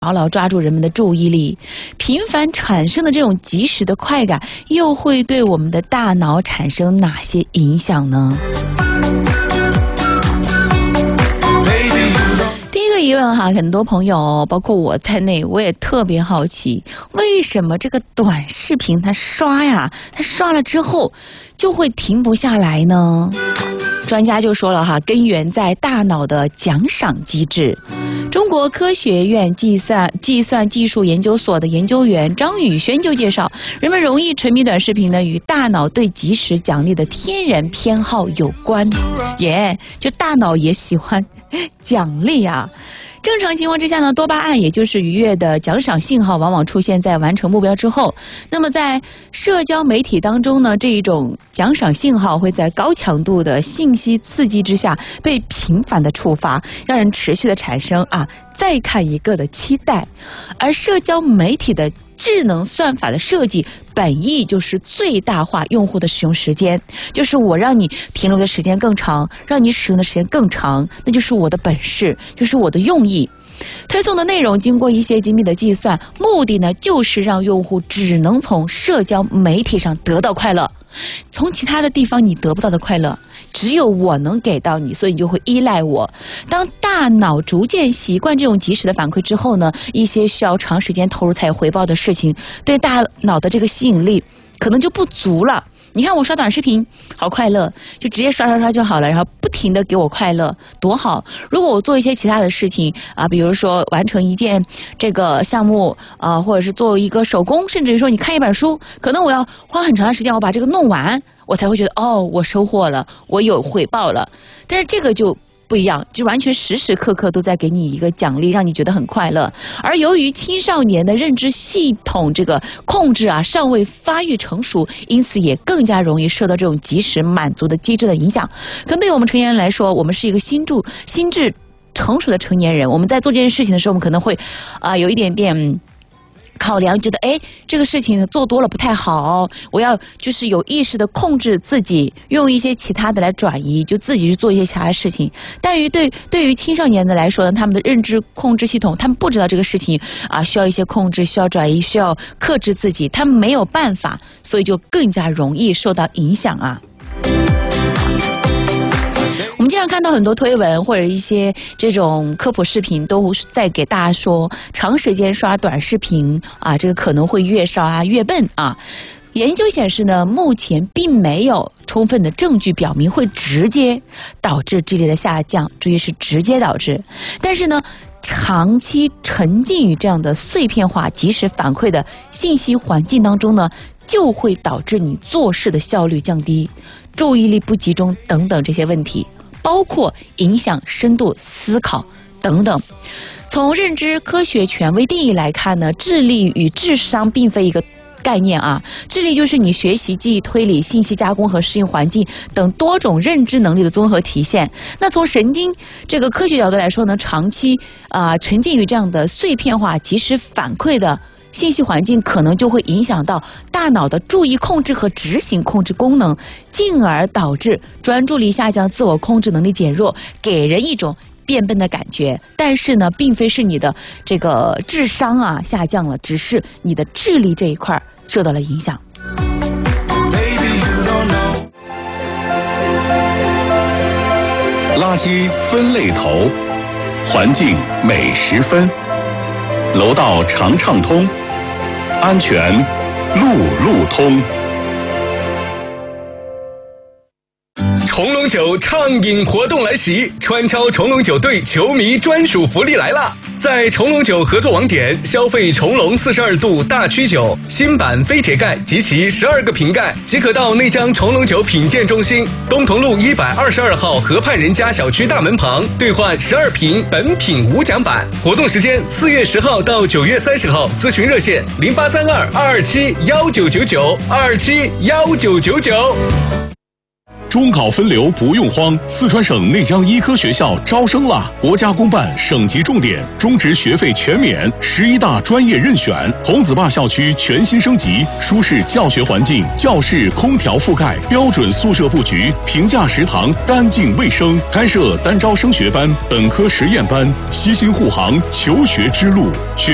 牢牢抓住人们的注意力，频繁产生的这种即时的快感，又会对我们的大脑产生哪些影响呢？第一个疑问哈，很多朋友包括我在内，我也特别好奇，为什么这个短视频它刷了之后就会停不下来呢？专家就说了哈，根源在大脑的奖赏机制。中国科学院计算技术研究所的研究员张宇轩就介绍，人们容易沉迷短视频呢，与大脑对即时奖励的天然偏好有关。就大脑也喜欢奖励啊。正常情况之下呢，多巴胺也就是愉悦的奖赏信号往往出现在完成目标之后。那么在社交媒体当中呢，这一种奖赏信号会在高强度的信息刺激之下被频繁的触发，让人持续的产生再看一个的期待。而社交媒体的智能算法的设计本意就是最大化用户的使用时间，就是我让你停留的时间更长，让你使用的时间更长，那就是我的本事，就是我的用意。推送的内容经过一些精密的计算，目的呢就是让用户只能从社交媒体上得到快乐，从其他的地方你得不到的快乐，只有我能给到你，所以你就会依赖我。当大脑逐渐习惯这种及时的反馈之后呢，一些需要长时间投入才有回报的事情，对大脑的这个吸引力可能就不足了。你看我刷短视频好快乐，就直接刷就好了，然后不停的给我快乐，多好。如果我做一些其他的事情比如说完成一件这个项目或者是做一个手工，甚至于说你看一本书，可能我要花很长的时间我把这个弄完，我才会觉得我收获了，我有回报了。但是这个就不一样，就完全时时刻刻都在给你一个奖励，让你觉得很快乐。而由于青少年的认知系统这个控制尚未发育成熟，因此也更加容易受到这种及时满足的机制的影响。可能对于我们成年人来说，我们是一个心智成熟的成年人，我们在做这件事情的时候，我们可能会有一点点考量，觉得这个事情做多了不太好，我要就是有意识的控制自己，用一些其他的来转移，就自己去做一些其他的事情。但对于青少年的来说呢，他们的认知控制系统，他们不知道这个事情需要一些控制，需要转移，需要克制自己，他们没有办法，所以就更加容易受到影响我们经常看到很多推文或者一些这种科普视频都在给大家说，长时间刷短视频这个可能会越刷越笨研究显示呢，目前并没有充分的证据表明会直接导致智力的下降，注意是直接导致。但是呢，长期沉浸于这样的碎片化及时反馈的信息环境当中呢，就会导致你做事的效率降低，注意力不集中等等这些问题，包括影响深度思考等等。从认知科学权威定义来看呢，智力与智商并非一个概念智力就是你学习、记忆、推理、信息加工和适应环境等多种认知能力的综合体现。那从神经这个科学角度来说呢，长期沉浸于这样的碎片化及时反馈的信息环境，可能就会影响到大脑的注意控制和执行控制功能，进而导致专注力下降、自我控制能力减弱，给人一种变笨的感觉。但是呢，并非是你的这个智商下降了，只是你的智力这一块受到了影响。 垃圾分类头，环境每10分，楼道常畅通，安全路通。 重龙酒畅饮活动来袭，川超重龙酒队球迷专属福利来啦！在重龙酒合作网点消费重龙42度大曲酒新版非铁盖及其12个瓶盖，即可到内江重龙酒品鉴中心东同路122号河畔人家小区大门旁兑换12瓶本品无奖版。活动时间4月10号到9月30号，咨询热线0832-227-1999，227-1999。 中考分流不用慌，四川省内江医科学校招生啦！国家公办省级重点，中职学费全免，11大专业任选。红子坝校区全新升级，舒适教学环境，教室空调覆盖，标准宿舍布局，平价食堂，干净卫生。开设单招升学班、本科实验班，悉心护航求学之路。